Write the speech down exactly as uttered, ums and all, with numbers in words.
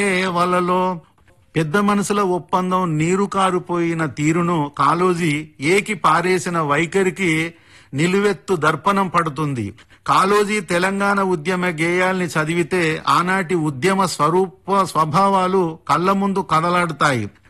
వాళ్ళలో పెద్ద మనుషుల ఒప్పందం నీరు కారిపోయిన తీరును కాళోజీ ఏకి పారేసిన వైఖరికి నిలువెత్తు దర్పణం పడుతుంది. కాళోజీ తెలంగాణ ఉద్యమ గేయాల్ని చదివితే ఆనాటి ఉద్యమ స్వరూప స్వభావాలు కళ్ల ముందు కదలాడుతాయి.